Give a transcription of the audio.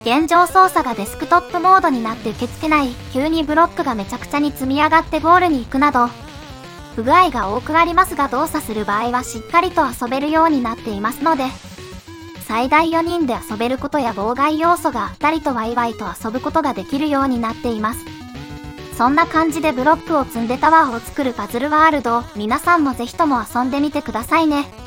現状操作がデスクトップモードになって受け付けない、急にブロックがめちゃくちゃに積み上がってゴールに行くなど、不具合が多くありますが動作する場合はしっかりと遊べるようになっていますので、最大4人で遊べることや妨害要素があったりとワイワイと遊ぶことができるようになっています。そんな感じでブロックを積んでタワーを作るパズルワールド、皆さんもぜひとも遊んでみてくださいね。